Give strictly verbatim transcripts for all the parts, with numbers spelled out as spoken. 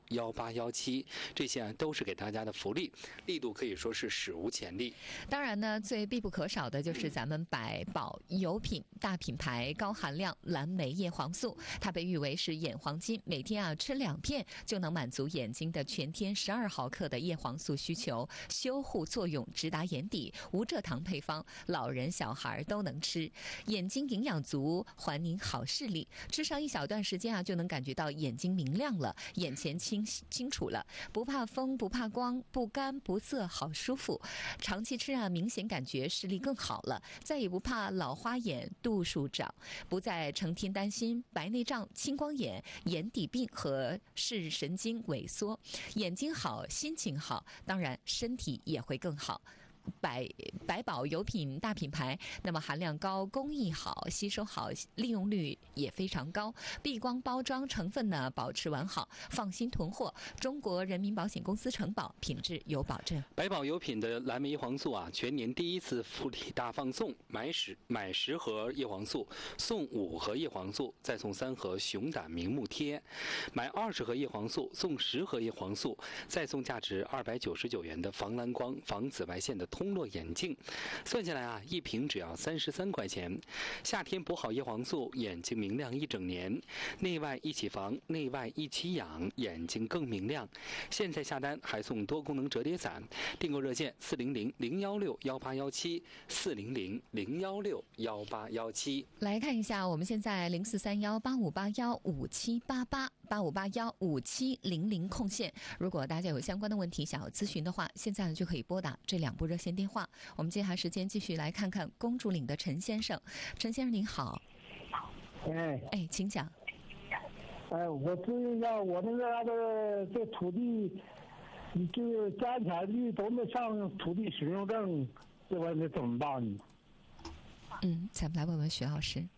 幺八幺七，这些啊都是给大家的福利，力度可以说是史无前例。 当然呢，最必不可少的就是咱们百宝油品大品牌高含量蓝莓叶黄素，它被誉为是眼黄金，每天啊吃两片就能满足眼睛的全天十二毫克的叶黄素需求，修护作用直达眼底，无蔗糖配方，老人小孩都能吃，眼睛营养足，还您好视力。吃上一小段时间啊，就能感觉到眼睛明亮了，眼前清清楚了，不怕风，不怕光，不干不涩，好舒服。长期吃啊，明显感觉视力更好了，再也不怕老花眼、度数长，不再成天担心白内障、青光眼、眼底病和视神经萎缩。眼睛好，心情好，当然身体也会更好。百百宝油品大品牌，那么含量高，工艺好，吸收好，利用率也非常高，避光包装成分呢保持完好，放心囤货。中国人民保险公司承保，品质有保证。 百宝油品的蓝莓叶黄素啊，全年第一次福利大放送，买十买十盒叶黄素送五盒叶黄素，再送三盒熊胆明目贴；买二十盒叶黄素送十盒叶黄素，再送价值二百九十九元的防蓝光、防紫外线的通络眼镜，算下来啊，一瓶只要三十三块钱。夏天补好叶黄素，眼睛明亮一整年，内外一起防，内外一起养，眼睛更明亮。现在下单还送多功能折叠伞，订购热线四零零零幺六幺八幺七四零零零幺六幺八幺七。 来看一下，我们现在零四三幺八五八幺五七八八八五八幺五七零零空线。如果大家有相关的问题想要咨询的话，现在呢就可以拨打这两部热线电话。我们接下来时间继续来看看公主岭的陈先生。陈先生您好。 哎哎，请讲。 哎，我咨询一下，我那个那个这土地，你这个家产地都没上土地使用证，这玩意儿怎么办呢？ 嗯，咱们来问问徐老师。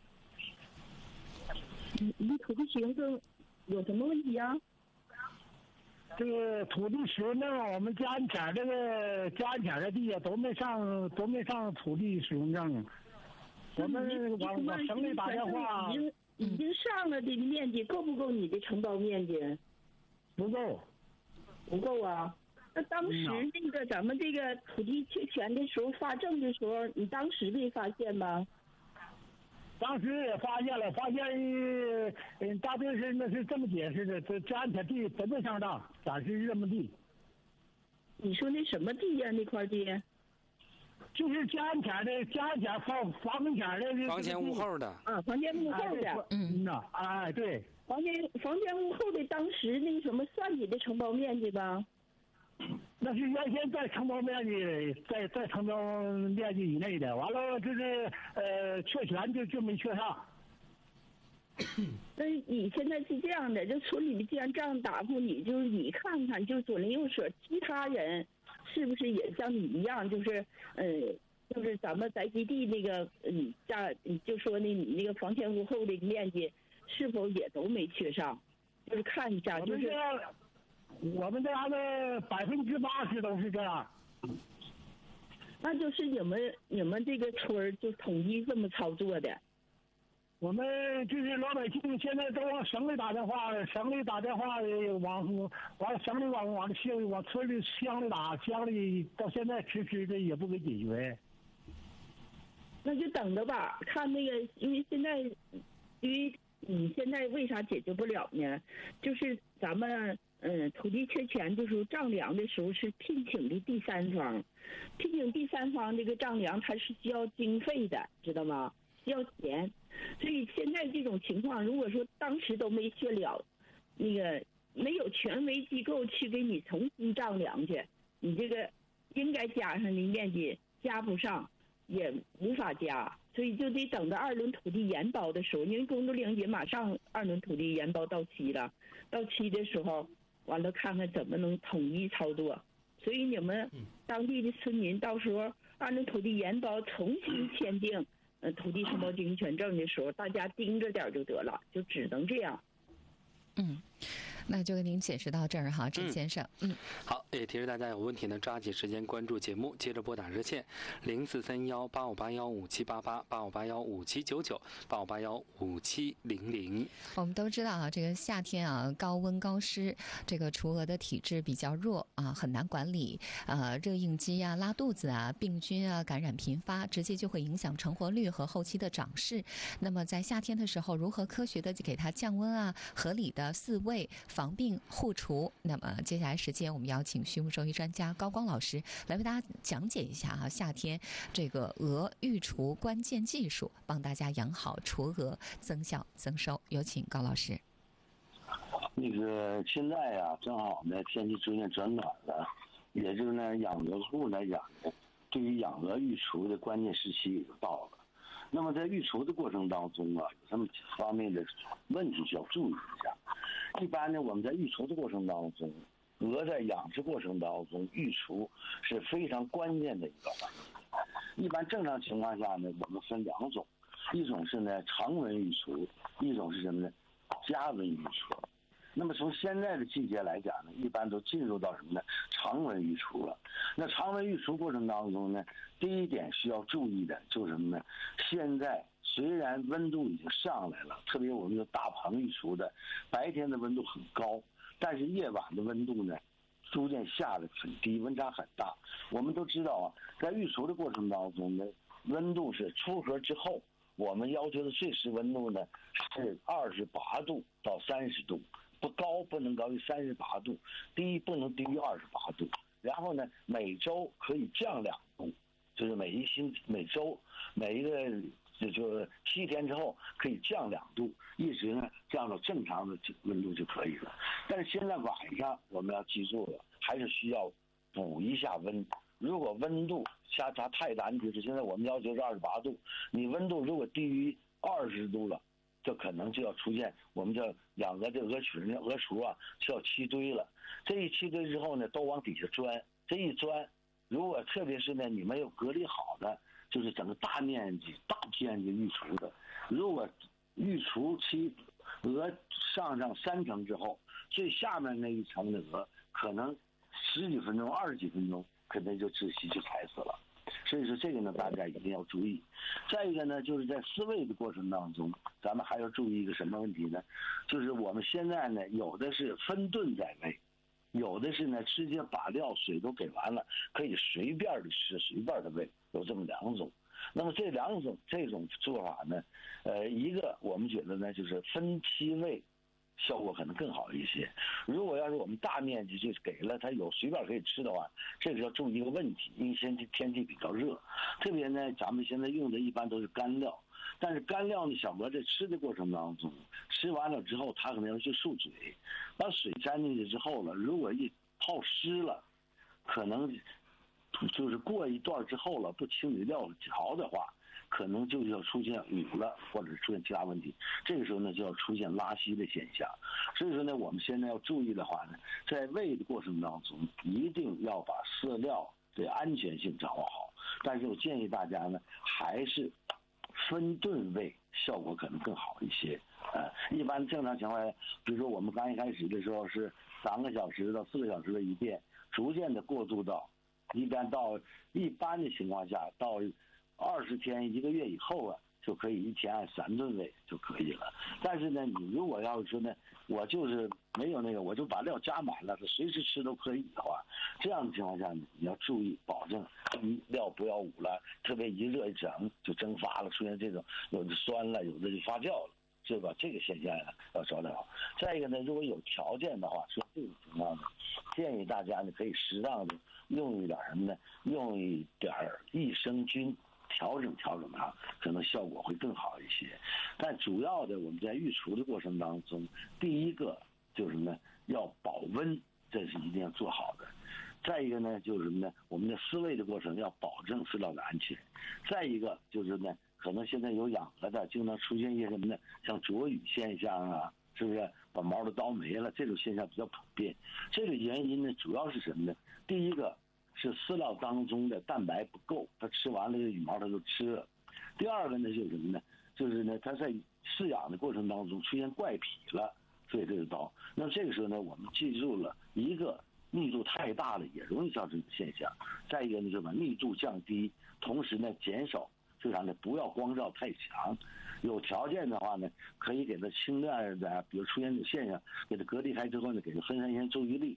你你土地使用证有什么问题啊？ 这个土地使用证，我们家前这个家前的地啊，都没上都没上土地使用证。我们往往省里打电话， 已经已经上了的面积够不够你的承包面积？ 不够， 不够啊。那当时那个咱们这个土地确权的时候发证的时候，你当时没发现吗？ 当时也发现了，发现嗯，大队是那是这么解释的，这家前地都没上账，暂时热门地。 你说那什么地呀、啊？那块地？ 就是家前的家前房房前的房前屋后的啊，房前屋后的。 嗯呐，哎对， 房前房前屋后的，当时那什么算你的承包面积吧？ 那是原先在承包面积，在在承包面积以内的，完了就是呃确权就就没确上。 那你现在是这样的，就村里的既然这样答复你，就是你看看，就左邻右舍其他人是不是也像你一样，就是呃，就是咱们宅基地那个嗯家，你就说那你那个房前屋后的面积是否也都没确上，就是看一下，就是我们这样的百分之八十都是这样。 那就是你们你们这个村儿就统一这么操作的。 我们就是老百姓现在都往省里打电话，省里打电话往完了省里往往乡往村里乡里打，乡里到现在迟迟的也不给解决。 那就等着吧，看那个，因为现在，因为你现在为啥解决不了呢？就是咱们嗯土地确权的时候丈量的时候是聘请的第三方，聘请第三方这个丈量它是需要经费的，知道吗？需要钱。所以现在这种情况，如果说当时都没确了，那个没有权威机构去给你重新丈量去，你这个应该加上的面积加不上，也无法加，所以就得等着二轮土地研包的时候，因为公主岭也马上二轮土地研包到期了，到期的时候，完了看看怎么能统一操作。所以你们当地的村民到时候二轮土地研包重新签订。呃，土地承包经营权证的时候，大家盯着点就得了，就只能这样。 嗯， 那就跟您解释到这儿哈，郑先生。嗯， 嗯好，也提示大家有问题呢，抓紧时间关注节目，接着拨打热线零四三幺八五八幺五七八八八五八幺五七九九八五八幺五七零零。 我们都知道啊，这个夏天啊，高温高湿，这个雏鹅的体质比较弱啊，很难管理。呃，热应激啊、拉肚子啊、病菌啊感染频发，直接就会影响成活率和后期的长势。那么在夏天的时候，如何科学的给它降温啊，合理的饲喂、防病护除？那么接下来时间，我们邀请畜牧兽医专家高光老师来为大家讲解一下啊，夏天这个鹅育雏关键技术，帮大家养好雏鹅，增效增收。有请高老师。 那个现在呀、啊，正好呢天气逐渐转暖了，也就是呢养鹅户来讲呢，对于养鹅育雏的关键时期也就到了。那么在育雏的过程当中啊，有这么几方面的问题需要注意一下。一般呢，我们在育雏的过程当中，鹅在养殖过程当中育雏是非常关键的一个环节。一般正常情况下呢，我们分两种，一种是呢常温育雏，一种是什么呢？加温育雏。那么从现在的季节来讲呢，一般都进入到什么呢？常温育雏了。那常温育雏过程当中呢，第一点需要注意的就是什么呢？现在虽然温度已经上来了，特别我们有大棚育雏的，白天的温度很高，但是夜晚的温度呢，逐渐下的很低，温差很大。我们都知道啊，在育雏的过程当中呢，温度是出壳之后，我们要求的最适温度呢是二十八度到三十度。不高，不能高于三十八度，低不能低于二十八度。然后呢，每周可以降两度，就是每一星每周每一个就就七天之后可以降两度，一直呢降到正常的温度就可以了。但是现在晚上我们要记住了，还是需要补一下温。如果温度相差太大，你比如说现在我们要求是二十八度，你温度如果低于二十度了，这可能就要出现我们叫养鹅的鹅群、鹅雏啊，就要栖堆了。这一栖堆之后呢，都往底下钻。这一钻，如果特别是呢你没有隔离好的，就是整个大面积、大面积育雏的，如果育雏期鹅上上三层之后，最下面那一层的鹅可能十几分钟、二十几分钟，可能就窒息就踩死了。所以说这个呢，大家一定要注意。再一个呢，就是在饲喂的过程当中，咱们还要注意一个什么问题呢？就是我们现在呢，有的是分顿在喂，有的是呢直接把料水都给完了，可以随便的吃，随便的喂，有这么两种。那么这两种这种做法呢，呃，一个我们觉得呢，就是分期喂。效果可能更好一些。如果要是我们大面积就给了它有随便可以吃的话，这个要注意一个问题，因为现在天气比较热，特别呢咱们现在用的一般都是干料，但是干料呢小鹅在吃的过程当中，吃完了之后它可能要去漱嘴，把水沾进去之后了，如果一泡湿了，可能就是过一段之后了，不清理料条的话，可能就要出现捂了，或者出现其他问题。这个时候呢，就要出现拉稀的现象。所以说呢，我们现在要注意的话呢，在喂的过程当中，一定要把饲料的安全性掌握好。但是我建议大家呢，还是分顿喂，效果可能更好一些。呃，一般正常情况下，比如说我们刚一开始的时候是三个小时到四个小时的一遍，逐渐的过渡到，一般到一般的情况下到。二十天一个月以后啊，就可以一天按三顿喂就可以了。但是呢，你如果要是说呢，我就是没有那个，我就把料加满了，随时吃都可以的话，这样的情况下呢，你要注意保证一料不要捂了，特别一热一整就蒸发了，出现这种有的酸了，有的就发酵了，是吧？这个现象呀要找点好。再一个呢，如果有条件的话，说这种情况呢，建议大家呢可以适当的用一点什么呢？用一点益生菌。调整调整它，可能效果会更好一些。但主要的我们在育雏的过程当中，第一个就是什么呢？要保温，这是一定要做好的。再一个呢，就是什么呢？我们在饲喂的过程要保证饲料的安全。再一个就是呢，可能现在有养鹅的，经常出现一些什么呢？像啄羽现象啊，是不是把毛都叨没了？这种现象比较普遍。这个原因呢，主要是什么呢？第一个。是饲料当中的蛋白不够，它吃完了羽毛它就吃了。第二个呢就是什么呢？就是呢它在饲养的过程当中出现怪脾了， 所以这就到。那这个时候呢，我们记住了一个密度太大了也容易造成这个现象，再一个呢，就把密度降低，同时呢减少，就啥呢，不要光照太强。有条件的话呢，可以给它轻量的，比如出现这个现象，给它隔离开之后呢，给它分散一下注意力，